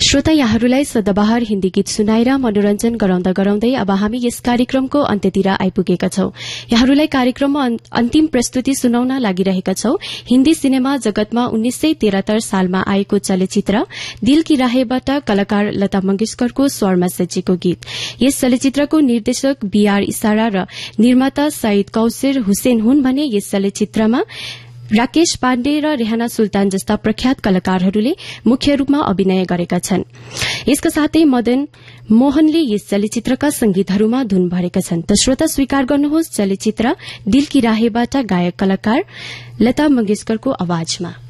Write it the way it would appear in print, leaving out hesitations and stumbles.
श्रोता यहाँहरूलाई सदाबहार हिन्दी गीत सुनाएर मनोरञ्जन गराउँदा गराउँदै अब हामी यस कार्यक्रमको अन्त्यतिर आइपुगेका छौं। यहाँहरूलाई कार्यक्रममा अन्तिम प्रस्तुति सुनाउन लागिरहेका छौं। हिन्दी सिनेमा जगतमा 1973 सालमा आएको चलचित्र दिल की राहेबाट कलाकार लता मंगेशकरको स्वरमा सजिएको गीत। यस चलचित्रको निर्देशक बीआर इसारा र निर्माता सईद कौसिर हुसैन हुन् भने यस चलचित्रमा राकेश पाण्डे र रेहाना सुल्तान जस्ता प्रख्यात कलाकारहरूले मुख्य रूपमा अभिनय गरेका छन्। यसका साथै मदन मोहनले यस चलचित्रका संगीतहरूमा धुन भरेका छन्। त श्रोता स्वीकार गर्नुहोस् चलचित्र दिल की राहेबाट गायक कलाकार लता मंगेशकरको आवाजमा